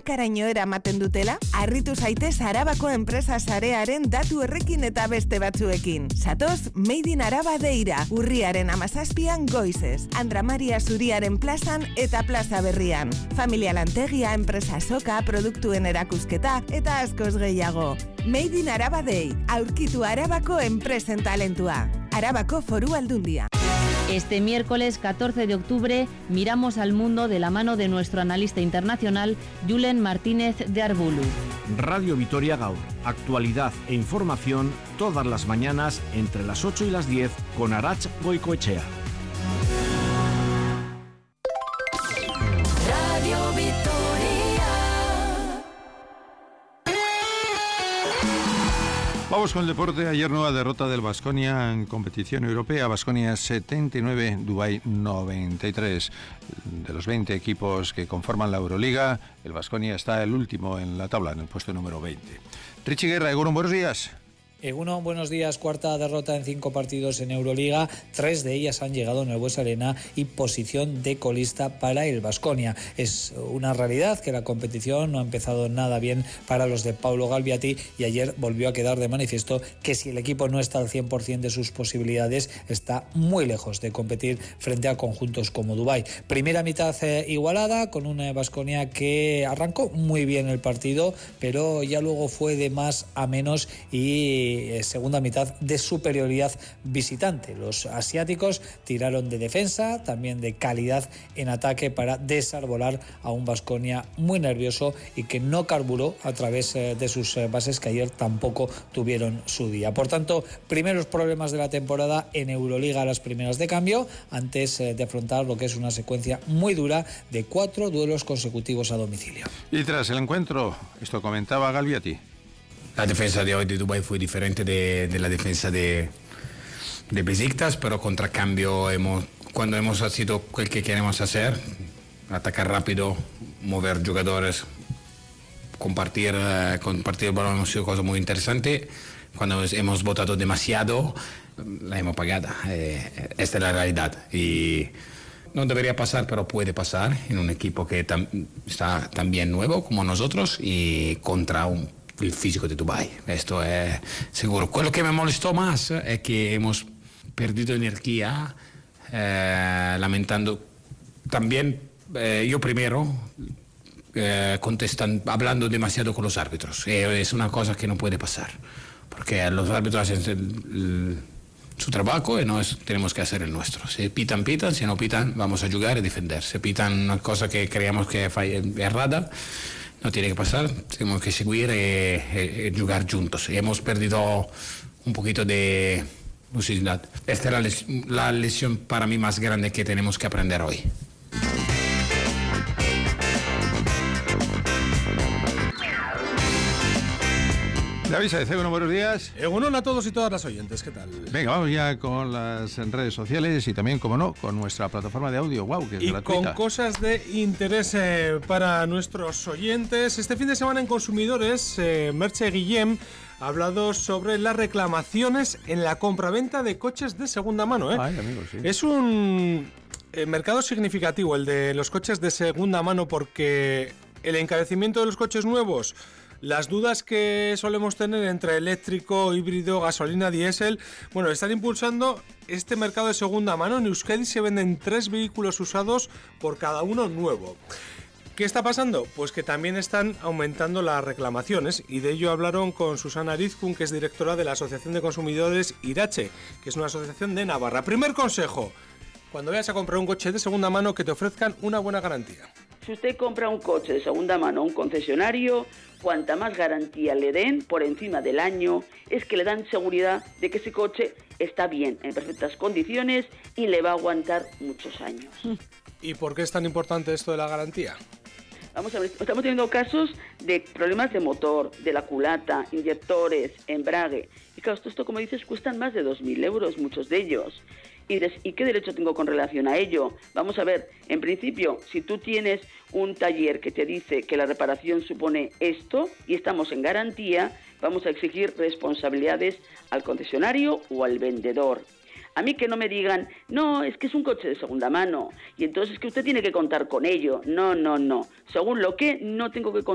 Arabakaraino eramaten dutela? Harritu zaitez Arabako enpresa sarearen datu errekin eta beste batzuekin. Satoz, Made in Araba deira, urriaren 17an goizez, Andra Maria Zuriaren plazan eta plaza berrian. Familia lantegia, enpresa soka, produktuen erakusketa eta askoz gehiago. Made in Araba Day, aurkitu Arabako enpresen talentua. Arabako Foru Aldundia. Este miércoles 14 de octubre miramos al mundo de la mano de nuestro analista internacional Julen Martínez de Arbulu. Radio Vitoria Gaur, actualidad e información todas las mañanas entre las 8 y las 10 con Arach Goicoechea. Radio Vitoria. Vamos con el deporte. Ayer nueva derrota del Baskonia en competición europea. Baskonia 79, Dubái 93. De los 20 equipos que conforman la Euroliga, el Baskonia está el último en la tabla, en el puesto número 20. Richie Guerra, Egunon, buenos días. Egunon, buenos días. Cuarta derrota en 5 partidos en Euroliga. 3 de ellas han llegado en el Buesa Arena y posición de colista para el Baskonia. Es una realidad que la competición no ha empezado nada bien para los de Paulo Galbiati y ayer volvió a quedar de manifiesto que si el equipo no está al 100% de sus posibilidades, está muy lejos de competir frente a conjuntos como Dubái. Primera mitad igualada, con una Baskonia que arrancó muy bien el partido, pero ya luego fue de más a menos y segunda mitad de superioridad visitante. Los asiáticos tiraron de defensa, también de calidad en ataque para desarbolar a un Baskonia muy nervioso y que no carburó a través de sus bases, que ayer tampoco tuvieron su día. Por tanto, primeros problemas de la temporada en Euroliga a las primeras de cambio, antes de afrontar lo que es una secuencia muy dura de 4 duelos consecutivos a domicilio. Y tras el encuentro, esto comentaba Galbiati. La defensa de hoy de Dubái fue diferente de la defensa de Besiktas, pero contra cambio cuando hemos sido el que queremos hacer, atacar rápido, mover jugadores, compartir el balón, ha sido cosa muy interesante. Cuando hemos votado demasiado, la hemos pagado. Esta es la realidad. Y no debería pasar, pero puede pasar en un equipo que está también nuevo como nosotros y contra el físico de Dubái. Esto es seguro. Lo que me molestó más es que hemos perdido energía, lamentando también yo primero, hablando demasiado con los árbitros. Es una cosa que no puede pasar, porque los árbitros hacen su trabajo y nosotros tenemos que hacer el nuestro. Si pitan, si no pitan, vamos a jugar y defender. Si pitan una cosa que creemos que es errada, no tiene que pasar, tenemos que seguir y jugar juntos. Hemos perdido un poquito de lucidez. Esta es la lección para mí más grande que tenemos que aprender hoy. David Saez, buenos días. Egunon a todos y todas las oyentes, ¿qué tal? Venga, vamos ya con las redes sociales y también, como no, con nuestra plataforma de audio, wow, que es gratuita. Y con cosas de interés para nuestros oyentes. Este fin de semana en Consumidores, Merche Guillem ha hablado sobre las reclamaciones en la compraventa de coches de segunda mano. Ay, amigo, sí. Es un mercado significativo el de los coches de segunda mano, porque el encarecimiento de los coches nuevos, las dudas que solemos tener entre eléctrico, híbrido, gasolina, diésel, bueno, están impulsando este mercado de segunda mano. En Euskadi se venden 3 vehículos usados por cada uno nuevo. ¿Qué está pasando? Pues que también están aumentando las reclamaciones, y de ello hablaron con Susana Arizkun, que es directora de la Asociación de Consumidores Irache, que es una asociación de Navarra. Primer consejo: cuando vayas a comprar un coche de segunda mano, que te ofrezcan una buena garantía. Si usted compra un coche de segunda mano a un concesionario, cuanta más garantía le den por encima del año, es que le dan seguridad de que ese coche está bien, en perfectas condiciones y le va a aguantar muchos años. ¿Y por qué es tan importante esto de la garantía? Vamos a ver, estamos teniendo casos de problemas de motor, de la culata, inyectores, embrague. Y claro, esto, como dices, cuestan más de 2.000 euros, muchos de ellos. ¿Y qué derecho tengo con relación a ello? Vamos a ver, en principio, si tú tienes un taller que te dice que la reparación supone esto y estamos en garantía, vamos a exigir responsabilidades al concesionario o al vendedor. A mí que no me digan, no, es que es un coche de segunda mano y entonces es que usted tiene que contar con ello. No. Según lo que no tengo que contar